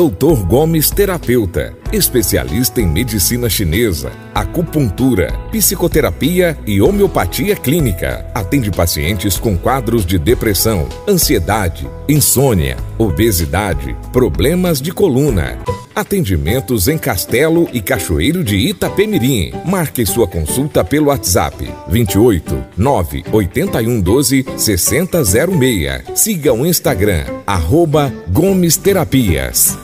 Dr. Gomes Terapeuta, especialista em medicina chinesa, acupuntura, psicoterapia e homeopatia clínica. Atende pacientes com quadros de depressão, ansiedade, insônia, obesidade, problemas de coluna. Atendimentos em Castelo e Cachoeiro de Itapemirim. Marque sua consulta pelo WhatsApp 28 981 12 6006. Siga o Instagram @Gomes Terapias.